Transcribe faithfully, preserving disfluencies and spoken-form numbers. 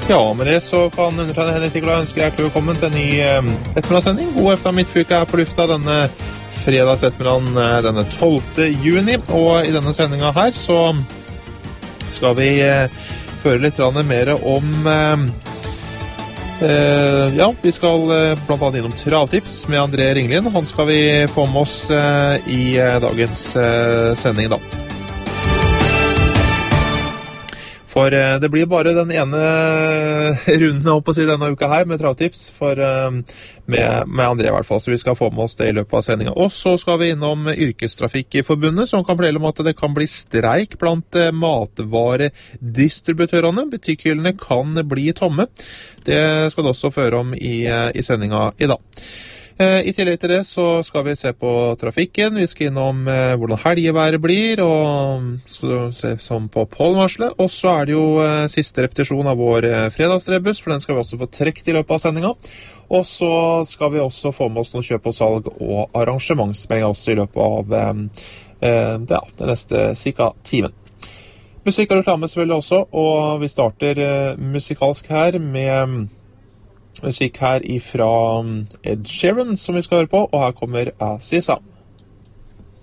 Ja, med det så kan undertegnede Henrik Nikolai ønske hjertelig velkommen til en ny eh, ettermiddagssending. God eftermiddag midtfylke her på lufta denne fredags ettermiddagen eh, denne tolvte juni. Og i denne sendinga her så skal vi eh, føre litt mer om eh, eh, ja, vi skal eh, blant annet innom travtips med André Ringlin. Han skal vi få med oss eh, i eh, dagens eh, sending da. For uh, det blir bare den ene runden opp å si denne uka her med travtips for, uh, med, med André i hvert fall, så vi skal få med oss det i løpet av sendingen. Og så skal vi innom Yrkestrafikkforbundet, som kan fortelle om at det kan bli streik blant uh, matvaredistributørene. Butikkhyllene kan bli tomme. Det skal det også føre om i, uh, i sendingen i dag. I tillegg til det så skal vi se på trafikken, vi skal innom eh, hvordan helgeværet blir, og skal se som på pollenvarslet, og så er det jo eh, siste repetisjon av vår eh, fredagsrebus, for den skal vi også få trekt i løpet av sendingen, og så skal vi også få med oss noen kjøp og salg og arrangementsmelding også i løpet av eh, eh, ja, den neste cirka timen. Musikk og reklame selvfølgelig også, og vi starter eh, musikalsk her med musikk her ifra Ed Sheeran som vi skal høre på, og her kommer Aziza.